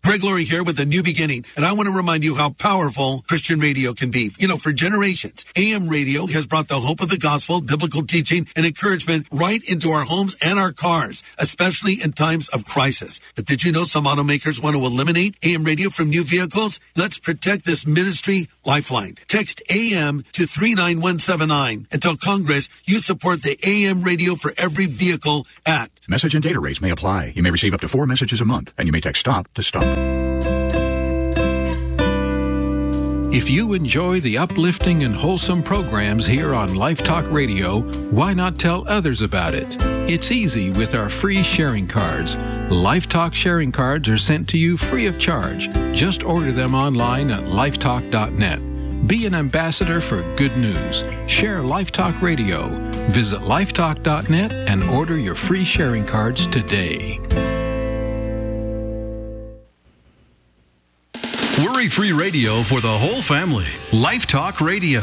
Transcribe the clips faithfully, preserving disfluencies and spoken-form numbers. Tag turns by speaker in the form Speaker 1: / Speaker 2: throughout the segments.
Speaker 1: Greg Laurie here with A New Beginning, and I want to remind you how powerful Christian radio can be. You know, for generations, A M radio has brought the hope of the gospel, biblical teaching, and encouragement right into our homes and our cars, especially in times of crisis. But did you know some automakers want to eliminate A M radio from new vehicles? Let's protect this ministry lifeline. Text A M to three nine one seven nine and tell Congress you support the A M radio for every vehicle act.
Speaker 2: Message and data rates may apply. You may receive up to four messages a month, and you may text STOP to STOP.
Speaker 3: If you enjoy the uplifting and wholesome programs here on Life Talk Radio, why not tell others about it? It's easy with our free sharing cards. Life Talk sharing cards are sent to you free of charge. Just order them online at lifetalk dot net. Be an ambassador for good news. Share Life Talk Radio. Visit lifetalk dot net and order your free sharing cards today.
Speaker 4: Worry-free radio for the whole family. Life Talk Radio.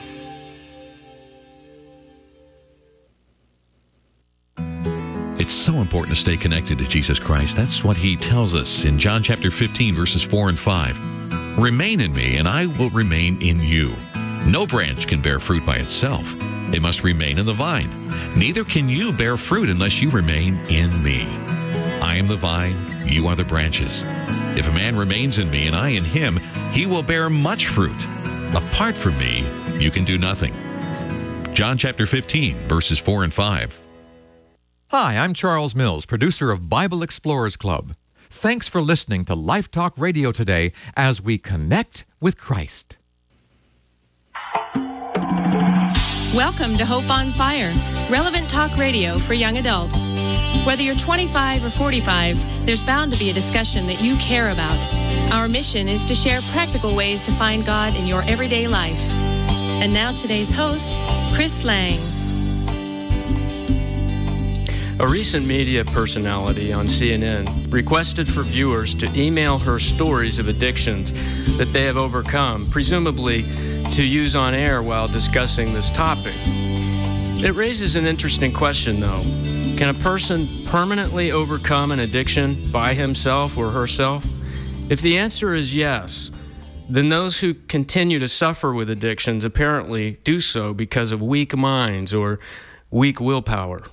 Speaker 5: It's so important to stay connected to Jesus Christ. That's what he tells us in John chapter fifteen, verses four and five. Remain in me, and I will remain in you. No branch can bear fruit by itself. It must remain in the vine. Neither can you bear fruit unless you remain in me. I am the vine, you are the branches. If a man remains in me and I in him, he will bear much fruit. Apart from me, you can do nothing. John chapter fifteen, verses four and five.
Speaker 6: Hi, I'm Charles Mills, producer of Bible Explorers Club. Thanks for listening to Life Talk Radio today as we connect with Christ.
Speaker 7: Welcome to Hope on Fire, relevant talk radio for young adults. Whether you're twenty-five or forty-five, there's bound to be a discussion that you care about. Our mission is to share practical ways to find God in your everyday life. And now today's host, Chris Lang.
Speaker 8: A recent media personality on C N N requested for viewers to email her stories of addictions that they have overcome, presumably to use on air while discussing this topic. It raises an interesting question, though. Can a person permanently overcome an addiction by himself or herself? If the answer is yes, then those who continue to suffer with addictions apparently do so because of weak minds or weak willpower.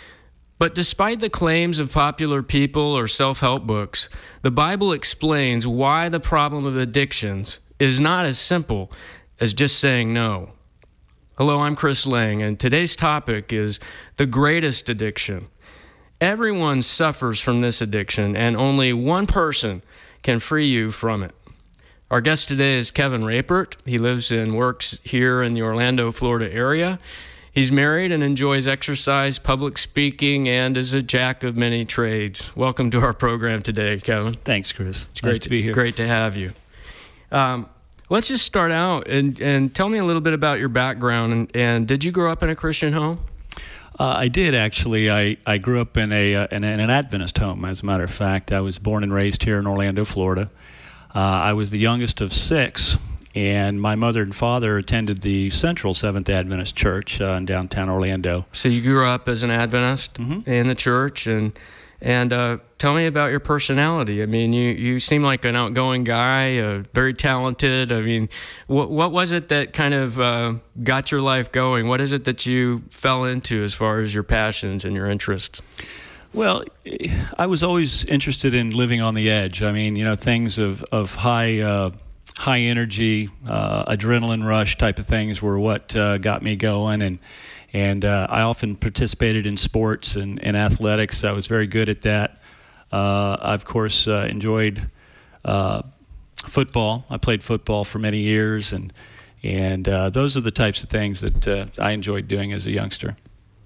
Speaker 8: But despite the claims of popular people or self-help books, the Bible explains why the problem of addictions is not as simple as just saying no. Hello, I'm Chris Lang, and today's topic is the greatest addiction. Everyone suffers from this addiction, and only one person can free you from it. Our guest today is Kevin Rapert. He lives and works here in the Orlando, Florida area. He's married and enjoys exercise, public speaking, and is a jack of many trades. Welcome to our program today, Kevin.
Speaker 9: Thanks, Chris.
Speaker 8: It's
Speaker 9: nice
Speaker 8: great
Speaker 9: to be here.
Speaker 8: Great to have you. Um, let's just start out and, and tell me a little bit about your background. And, and did you grow up in a Christian home?
Speaker 9: Uh, I did, actually. I, I grew up in, a, uh, in, a, in an Adventist home, as a matter of fact. I was born and raised here in Orlando, Florida. Uh, I was the youngest of six. And my mother and father attended the Central Seventh Adventist Church uh, in downtown Orlando.
Speaker 8: So you grew up as an Adventist mm-hmm. in the church, and and uh, tell me about your personality. I mean, you, you seem like an outgoing guy, uh, very talented. I mean, what what was it that kind of uh, got your life going? What is it that you fell into as far as your passions and your interests?
Speaker 9: Well, I was always interested in living on the edge. I mean, you know, things of of high. Uh, high energy, uh, adrenaline rush type of things were what uh, got me going. And and uh, I often participated in sports and, and athletics. I was very good at that. Uh, I, of course, uh, enjoyed uh, football. I played football for many years. And, and uh, those are the types of things that uh, I enjoyed doing as a youngster.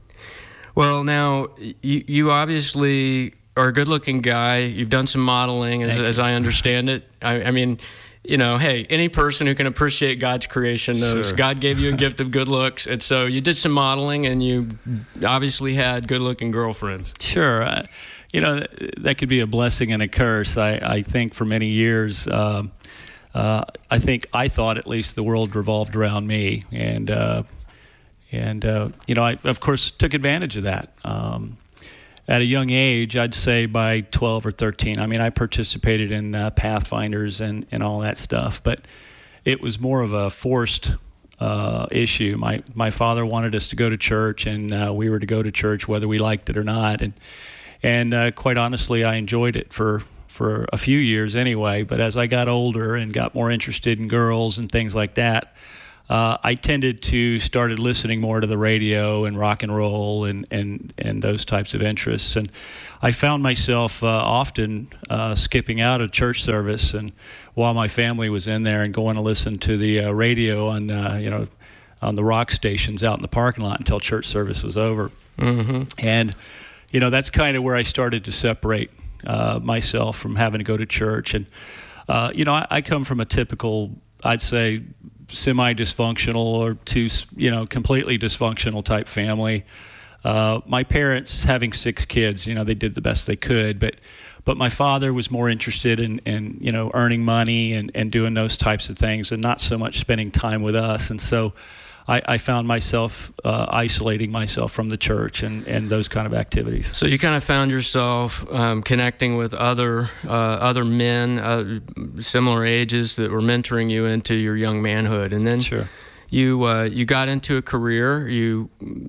Speaker 8: Well, now, you, you obviously are a good-looking guy. You've done some modeling, as, as I understand it. I, I mean... You know, hey, any person who can appreciate God's creation knows sure. God gave you a gift of good looks. And so you did some modeling, and you obviously had good-looking girlfriends.
Speaker 9: Sure. Uh, you know, th- that could be a blessing and a curse. I, I think for many years, uh, uh, I think I thought at least the world revolved around me. And, uh, and uh, you know, I, of course, took advantage of that. Um, at a young age, I'd say by twelve or thirteen, I mean, I participated in uh, Pathfinders and, and all that stuff, but it was more of a forced uh, issue. My my father wanted us to go to church, and uh, we were to go to church whether we liked it or not. And and uh, quite honestly, I enjoyed it for, for a few years anyway. But as I got older and got more interested in girls and things like that, Uh, I tended to started listening more to the radio and rock and roll and, and, and those types of interests. And I found myself uh, often uh, skipping out of church service and while my family was in there and going to listen to the uh, radio on uh, you know on the rock stations out in the parking lot until church service was over.
Speaker 8: Mm-hmm.
Speaker 9: And you know that's kind of where I started to separate uh, myself from having to go to church. And uh, you know I, I come from a typical, I'd say, semi-dysfunctional or to, you know, completely dysfunctional type family. Uh, my parents, having six kids, you know, they did the best they could, but but my father was more interested in, in you know, earning money and, and doing those types of things and not so much spending time with us. And so I, I found myself uh, isolating myself from the church and, and those kind of activities.
Speaker 8: So you kind of found yourself um, connecting with other uh, other men, uh, similar ages that were mentoring you into your young manhood, and then
Speaker 9: sure.
Speaker 8: you uh, you got into a career. You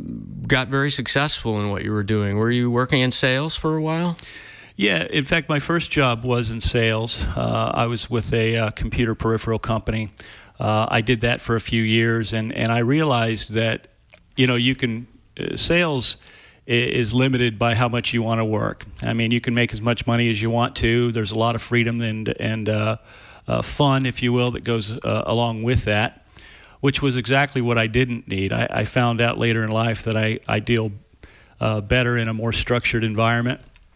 Speaker 8: got very successful in what you were doing. Were you working in sales for a while?
Speaker 9: Yeah, in fact, my first job was in sales. Uh, I was with a uh, computer peripheral company. Uh, I did that for a few years, and, and I realized that, you know, you can, uh, sales is limited by how much you want to work. I mean, you can make as much money as you want to. There's a lot of freedom and, and uh, uh, fun, if you will, that goes uh, along with that, which was exactly what I didn't need. I, I found out later in life that I, I deal uh, better in a more structured environment.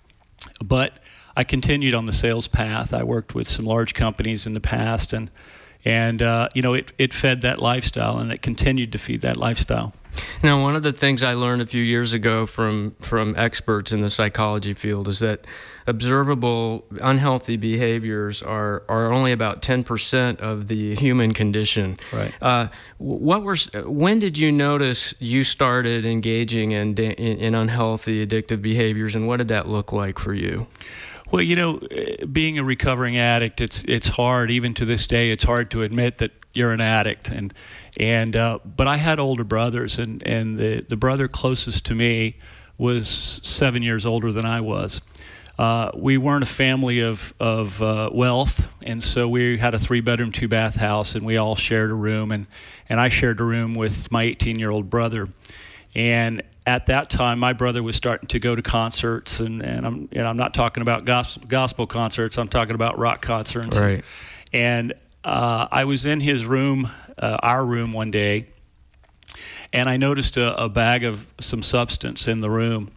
Speaker 9: But I continued on the sales path. I worked with some large companies in the past, and And, uh, you know, it, it fed that lifestyle, and it continued to feed that lifestyle.
Speaker 8: Now, one of the things I learned a few years ago from, from experts in the psychology field is that observable unhealthy behaviors are, are only about ten percent of the human condition.
Speaker 9: Right.
Speaker 8: Uh, what were, when did you notice you started engaging in, in, in unhealthy, addictive behaviors, and what did that look like for you?
Speaker 9: Well, you know, being a recovering addict, it's it's hard. Even to this day, it's hard to admit that you're an addict. And and uh, but I had older brothers, and, and the, the brother closest to me was seven years older than I was. Uh, we weren't a family of of uh, wealth, and so we had a three-bedroom, two-bath house, and we all shared a room. And, and I shared a room with my eighteen-year-old brother. And at that time, my brother was starting to go to concerts, and, and I'm and I'm not talking about gospel, gospel concerts. I'm talking about rock concerts.
Speaker 8: Right.
Speaker 9: And uh, I was in his room, uh, our room, one day, and I noticed a, a bag of some substance in the room.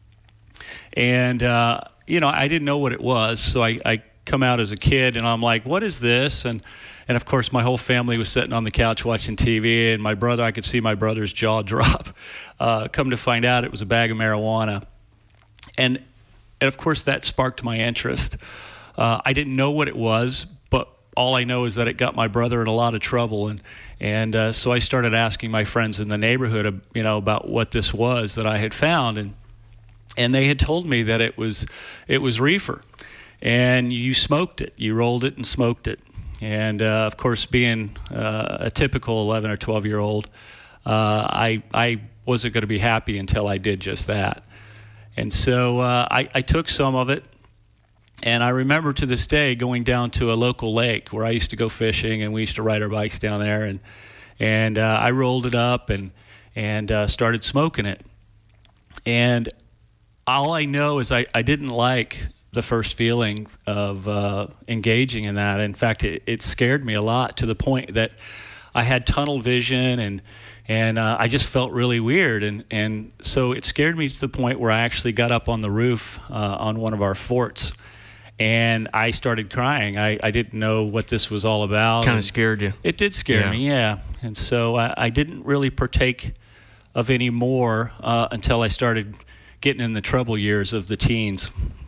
Speaker 9: And uh, you know, I didn't know what it was, so I, I come out as a kid, and I'm like, "What is this?" And And, of course, my whole family was sitting on the couch watching T V, and my brother, I could see my brother's jaw drop. Uh, come to find out, it was a bag of marijuana. And, and of course, that sparked my interest. Uh, I didn't know what it was, but all I know is that it got my brother in a lot of trouble. And, and uh, so I started asking my friends in the neighborhood, you know, about what this was that I had found. And, and they had told me that it was, it was reefer. And you smoked it. You rolled it and smoked it. And, uh, of course, being uh, a typical eleven or twelve-year-old, uh, I I wasn't going to be happy until I did just that. And so uh, I, I took some of it, and I remember to this day going down to a local lake where I used to go fishing, and we used to ride our bikes down there, and and uh, I rolled it up and, and uh, started smoking it. And all I know is I, I didn't like the first feeling of uh, engaging in that. In fact, it, it scared me a lot to the point that I had tunnel vision, and and uh, I just felt really weird. And, and so it scared me to the point where I actually got up on the roof uh, on one of our forts, and I started crying. I, I didn't know what this was all about.
Speaker 8: Kind of scared you.
Speaker 9: It did scare
Speaker 8: yeah.
Speaker 9: me, yeah. And so I, I didn't really partake of any more uh, until I started getting in the trouble years of the teens.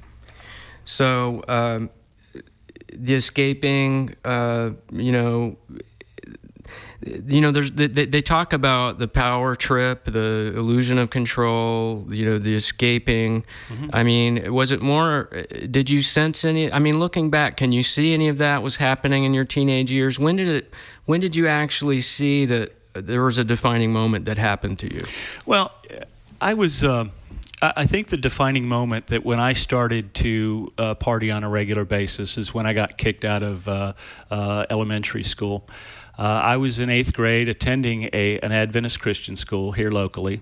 Speaker 8: So um, the escaping, uh, you know, you know, there's they, they talk about the power trip, the illusion of control, you know, the escaping. Mm-hmm. I mean, was it more, did you sense any, I mean, looking back, can you see any of that was happening in your teenage years? When did it, when did you actually see that there was a defining moment that happened to you?
Speaker 9: Well, I was, uh, I think the defining moment that when I started to uh, party on a regular basis is when I got kicked out of uh, uh, elementary school. Uh, I was in eighth grade attending a, an Adventist Christian school here locally,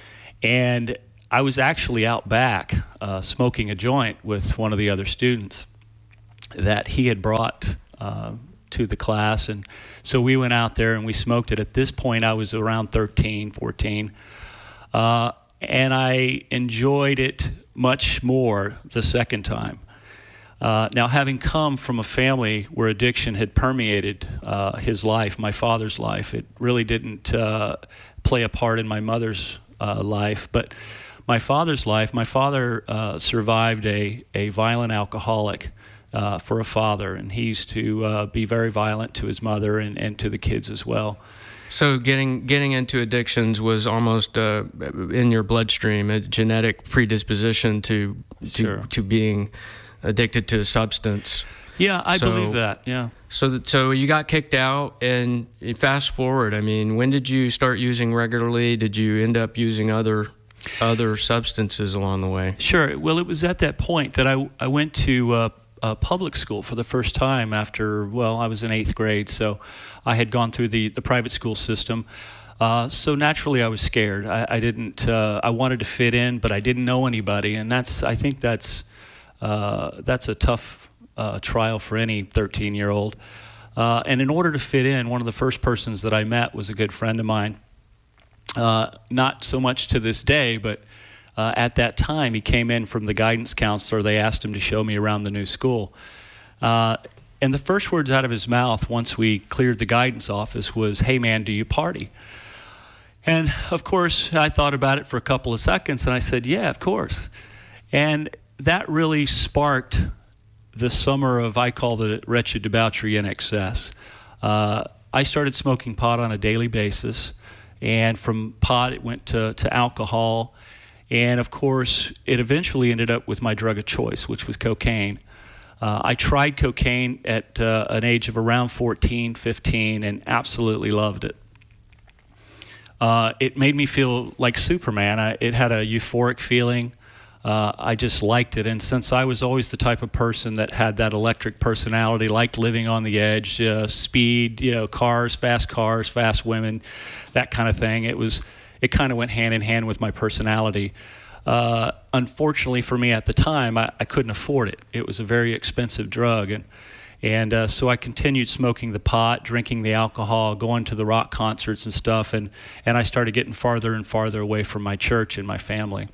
Speaker 9: and I was actually out back uh, smoking a joint with one of the other students that he had brought uh, to the class, and so we went out there and we smoked it. At this point, I was around thirteen, fourteen, uh, and I enjoyed it much more the second time. Uh, now, having come from a family where addiction had permeated uh, his life, my father's life, it really didn't uh, play a part in my mother's uh, life. But my father's life, my father uh, survived a, a violent alcoholic uh, for a father, and he used to uh, be very violent to his mother and, and to the kids as well.
Speaker 8: So getting getting into addictions was almost uh, in your bloodstream, a genetic predisposition to to,
Speaker 9: Sure.
Speaker 8: to being addicted to a substance.
Speaker 9: Yeah, I
Speaker 8: so,
Speaker 9: believe that, yeah.
Speaker 8: So that, so you got kicked out, and fast forward, I mean, when did you start using regularly? Did you end up using other other substances along the way?
Speaker 9: Sure. Well, it was at that point that I, I went to uh, uh, public school for the first time after, well, I was in eighth grade, so I had gone through the, the private school system. Uh, so naturally I was scared. I, I didn't, uh, I wanted to fit in, but I didn't know anybody, and that's, I think that's, uh, that's a tough uh, trial for any thirteen-year-old. Uh, and in order to fit in, one of the first persons that I met was a good friend of mine. Uh, not so much to this day, but uh, at that time he came in from the guidance counselor. They asked him to show me around the new school. Uh, and the first words out of his mouth once we cleared the guidance office was, "Hey man, do you party?" And of course I thought about it for a couple of seconds and I said, "Yeah, of course." And that really sparked the summer of, I call it, wretched debauchery in excess. Uh, I started smoking pot on a daily basis. And from pot, it went to, to alcohol. And of course, it eventually ended up with my drug of choice, which was cocaine. Uh, I tried cocaine at uh, an age of around fourteen, fifteen, and absolutely loved it. Uh, it made me feel like Superman. I, it had a euphoric feeling. Uh, I just liked it. And since I was always the type of person that had that electric personality, liked living on the edge, uh, speed, you know, cars, fast cars, fast women, that kind of thing, it was, it kind of went hand in hand with my personality. Uh, unfortunately for me at the time, I, I couldn't afford it. It was a very expensive drug. And, and uh, so I continued smoking the pot, drinking the alcohol, going to the rock concerts and stuff. And, and I started getting farther and farther away from my church and my family.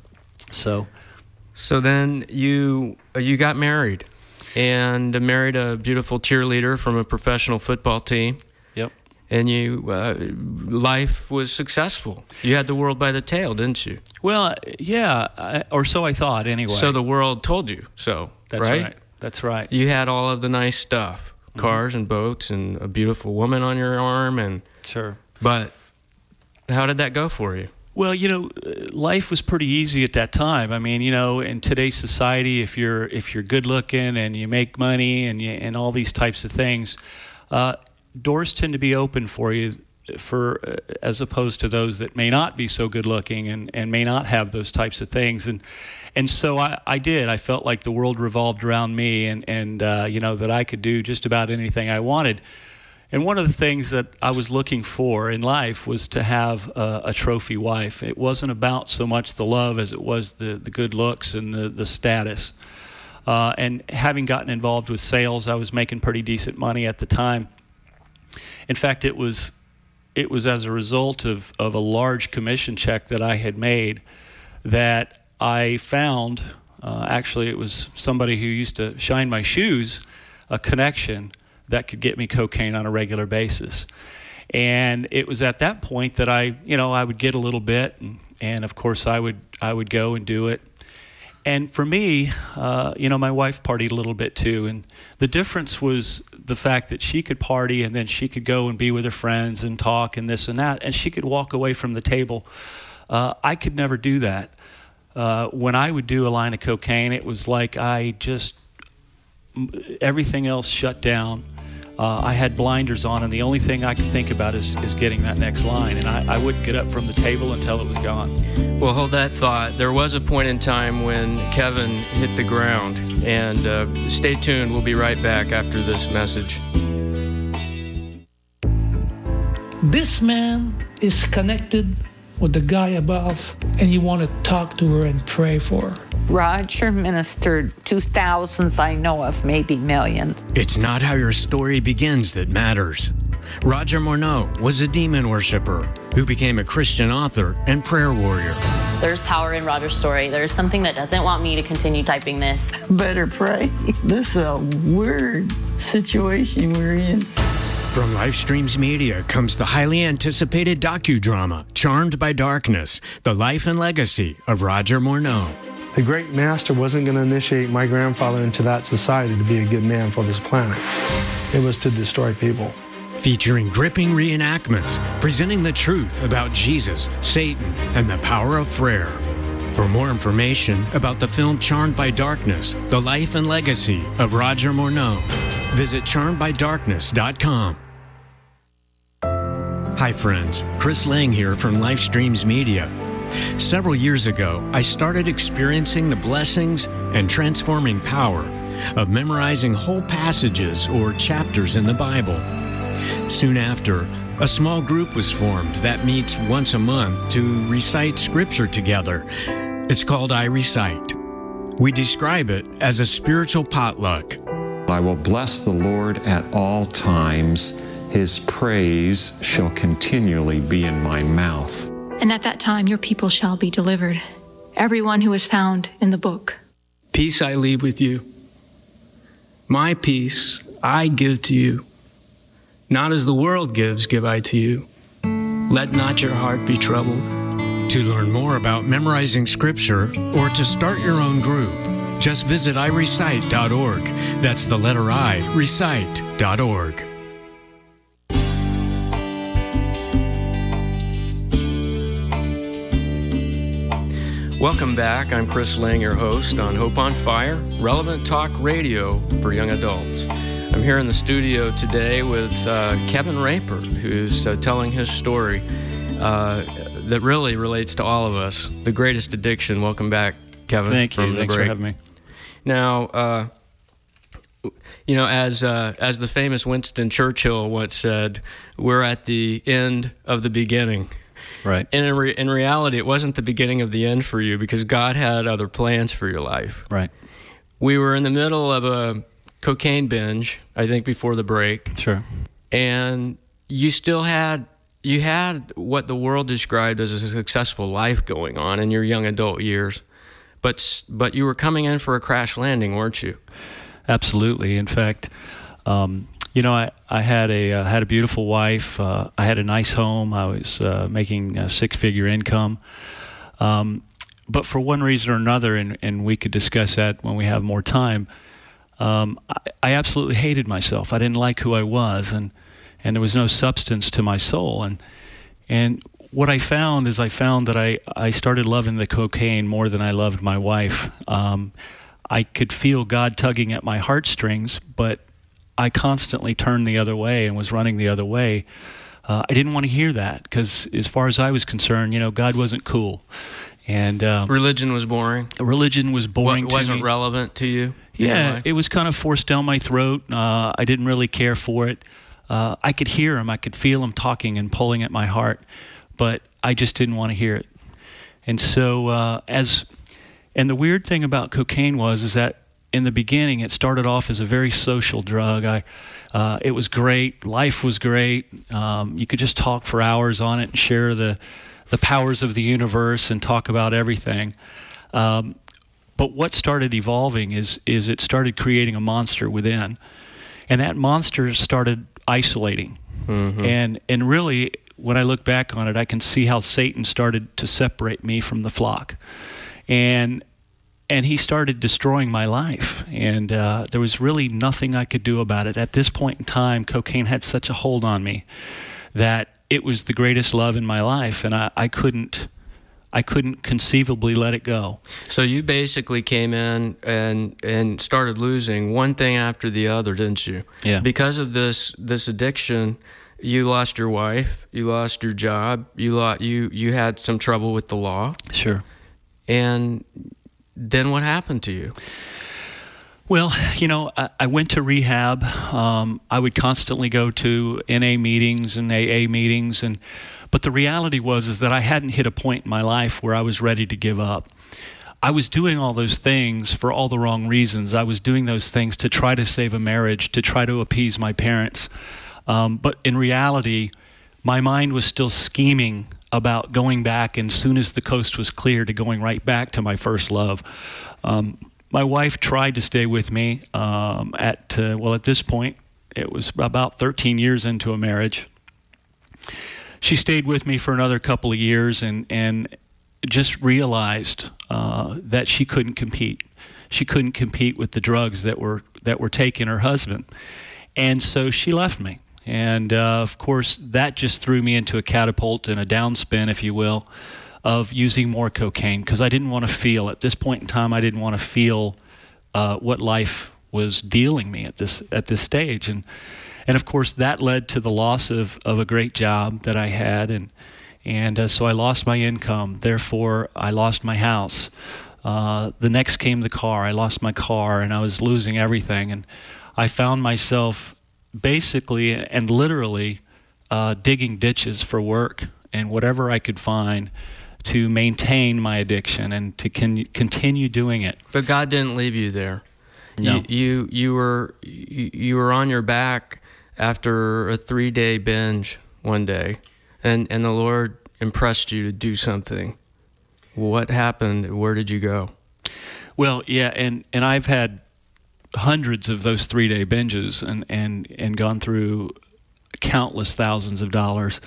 Speaker 9: So,
Speaker 8: so then you uh, you got married, and married a beautiful cheerleader from a professional football team.
Speaker 9: Yep.
Speaker 8: And you uh, life was successful. You had the world by the tail, didn't you?
Speaker 9: Well, yeah, I, or so I thought anyway.
Speaker 8: So the world told you so.
Speaker 9: That's
Speaker 8: right.
Speaker 9: right. That's right.
Speaker 8: You had all of the nice stuff, cars mm-hmm. and boats, and a beautiful woman on your arm, and
Speaker 9: sure.
Speaker 8: But how did that go for you?
Speaker 9: Well, you know, life was pretty easy at that time. I mean, you know, in today's society, if you're if you're good looking and you make money and you, and all these types of things, uh, doors tend to be open for you, for uh, as opposed to those that may not be so good looking and, and may not have those types of things. And and so I, I did. I felt like the world revolved around me, and and uh, you know, that I could do just about anything I wanted. And one of the things that I was looking for in life was to have a, a trophy wife. It wasn't about so much the love as it was the, the good looks and the, the status. Uh, and having gotten involved with sales, I was making pretty decent money at the time. In fact, it was it was as a result of, of a large commission check that I had made that I found, uh, actually it was somebody who used to shine my shoes, a connection that could get me cocaine on a regular basis. And it was at that point that I, you know, I would get a little bit, and, and of course I would I would go and do it. And for me, uh, you know, my wife partied a little bit too, and the difference was the fact that she could party and then she could go and be with her friends and talk and this and that, and she could walk away from the table. Uh, I could never do that. Uh, when I would do a line of cocaine, it was like I just, everything else shut down. Uh, I had blinders on, and the only thing I could think about is, is getting that next line, and I, I wouldn't get up from the table until it was gone.
Speaker 8: Well, hold that thought. There was a point in time when Kevin hit the ground, and uh, stay tuned. We'll be right back after this message.
Speaker 10: This man is connected with the guy above, and you want to talk to her and pray for her.
Speaker 11: Roger ministered to thousands I know of, maybe millions.
Speaker 12: It's not how your story begins that matters. Roger Morneau was a demon worshiper who became a Christian author and prayer warrior.
Speaker 13: There's power in Roger's story. There's something that doesn't want me to continue typing this.
Speaker 14: Better pray. This is a weird situation we're in.
Speaker 12: From Lifestreams Media comes the highly anticipated docudrama, Charmed by Darkness, the life and legacy of Roger Morneau.
Speaker 15: The great master wasn't going to initiate my grandfather into that society to be a good man for this planet. It was to destroy people.
Speaker 12: Featuring gripping reenactments, presenting the truth about Jesus, Satan, and the power of prayer. For more information about the film Charmed by Darkness, the life and legacy of Roger Morneau, visit charmed by darkness dot com. Hi friends, Chris Lang here from Lifestreams Media. Several years ago, I started experiencing the blessings and transforming power of memorizing whole passages or chapters in the Bible. Soon after, a small group was formed that meets once a month to recite scripture together. It's called I Recite. We describe it as a spiritual potluck.
Speaker 16: I will bless the Lord at all times. His praise shall continually be in my mouth.
Speaker 17: And at that time your people shall be delivered, everyone who is found in the book.
Speaker 8: Peace I leave with you. My peace I give to you. Not as the world gives, give I to you. Let not your heart be troubled.
Speaker 12: To learn more about memorizing scripture or to start your own group, just visit i recite dot org. That's the letter I, recite dot org.
Speaker 8: Welcome back. I'm Chris Lang, your host on Hope on Fire, relevant talk radio for young adults. I'm here in the studio today with uh, Kevin Raper, who's uh, telling his story uh, that really relates to all of us, the greatest addiction. Welcome back, Kevin.
Speaker 9: Thank you.
Speaker 8: From the
Speaker 9: Thanks
Speaker 8: break.
Speaker 9: for having me.
Speaker 8: Now, uh, you know, as uh, as the famous Winston Churchill once said, we're at the end of the beginning.
Speaker 9: Right.
Speaker 8: And in, re- in reality, it wasn't the beginning of the end for you because God had other plans for your life.
Speaker 9: Right.
Speaker 8: We were in the middle of a cocaine binge, I think, before the break.
Speaker 9: Sure.
Speaker 8: And you still had you had what the world described as a successful life going on in your young adult years, but but you were coming in for a crash landing, weren't you?
Speaker 9: Absolutely. In fact, um, you know, I, I had a uh, had a beautiful wife. Uh, I had a nice home. I was uh, making a six-figure income. Um, but for one reason or another, and, and we could discuss that when we have more time, um, I, I absolutely hated myself. I didn't like who I was, and and there was no substance to my soul. And and what I found is I found that I, I started loving the cocaine more than I loved my wife. Um, I could feel God tugging at my heartstrings, but I constantly turned the other way and was running the other way. Uh, I didn't want to hear that because as far as I was concerned, you know, God wasn't cool. And um,
Speaker 8: religion was boring?
Speaker 9: Religion was boring
Speaker 8: what,
Speaker 9: to me.
Speaker 8: Wasn't relevant to you?
Speaker 9: Yeah, it was kind of forced down my throat. Uh, I didn't really care for it. Uh, I could hear him. I could feel him talking and pulling at my heart, but I just didn't want to hear it. And so uh, as... And the weird thing about cocaine was is that in the beginning, it started off as a very social drug. I, uh, it was great. Life was great. Um, you could just talk for hours on it and share the, the powers of the universe and talk about everything. Um, but what started evolving is is it started creating a monster within, and that monster started isolating. Mm-hmm. And and really, when I look back on it, I can see how Satan started to separate me from the flock. And and he started destroying my life. And uh, there was really nothing I could do about it. At this point in time, cocaine had such a hold on me that it was the greatest love in my life, and I, I couldn't I couldn't conceivably let it go.
Speaker 8: So you basically came in and and started losing one thing after the other, didn't you?
Speaker 9: Yeah.
Speaker 8: Because of this this addiction, you lost your wife, you lost your job, you lost, you you had some trouble with the law.
Speaker 9: Sure.
Speaker 8: And then what happened to you?
Speaker 9: Well, you know, I, I went to rehab. Um, I would constantly go to N A meetings and A A meetings, and but the reality was is that I hadn't hit a point in my life where I was ready to give up. I was doing all those things for all the wrong reasons. I was doing those things to try to save a marriage, to try to appease my parents. Um, but in reality, my mind was still scheming about going back, and as soon as the coast was clear, to going right back to my first love. Um, my wife tried to stay with me um, at, uh, well, at this point, it was about thirteen years into a marriage. She stayed with me for another couple of years and, and just realized uh, that she couldn't compete. She couldn't compete with the drugs that were that were taking her husband. And so she left me. And, uh, of course, that just threw me into a catapult and a downspin, if you will, of using more cocaine, because I didn't want to feel, at this point in time, I didn't want to feel uh, what life was dealing me at this at this stage. And, and of course, that led to the loss of, of a great job that I had. And, and uh, so I lost my income. Therefore, I lost my house. Uh, the next came the car. I lost my car, and I was losing everything. And I found myself basically and literally uh, digging ditches for work and whatever I could find to maintain my addiction and to con- continue doing it.
Speaker 8: But God didn't leave you there.
Speaker 9: No.
Speaker 8: You you, you were you, you were on your back after a three-day binge one day, and, and the Lord impressed you to do something. What happened? Where did you go?
Speaker 9: Well, yeah, and, and I've had hundreds of those three-day binges and, and, and gone through countless thousands of dollars.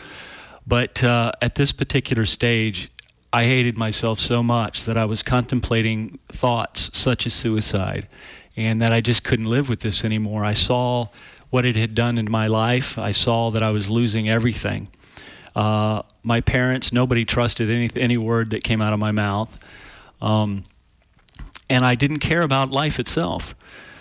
Speaker 9: But uh, at this particular stage, I hated myself so much that I was contemplating thoughts such as suicide, and that I just couldn't live with this anymore. I saw what it had done in my life. I saw that I was losing everything. Uh, my parents, nobody trusted any, any word that came out of my mouth. Um, and I didn't care about life itself.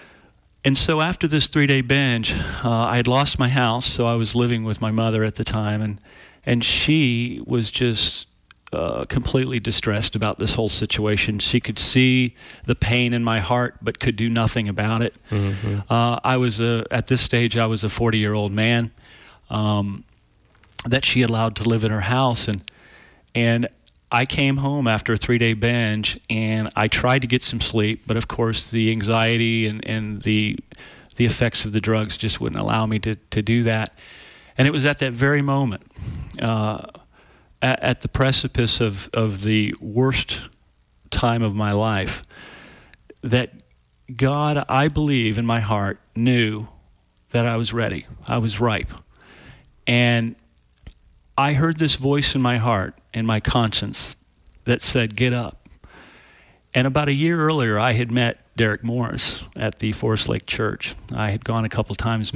Speaker 9: And so after this three-day binge, uh, I had lost my house, so I was living with my mother at the time, and and she was just uh, completely distressed about this whole situation. She could see the pain in my heart, but could do nothing about it. Mm-hmm. Uh, I was a, at this stage, I was a forty-year-old man um, that she allowed to live in her house, and and I came home after a three-day binge, and I tried to get some sleep, but of course the anxiety and, and the the effects of the drugs just wouldn't allow me to, to do that. And it was at that very moment, uh, at, at the precipice of, of the worst time of my life, that God, I believe in my heart, knew that I was ready. I was ripe. And I heard this voice in my heart, in my conscience, that said, get up. And about a year earlier, I had met Derek Morris at the Forest Lake Church. I had gone a couple times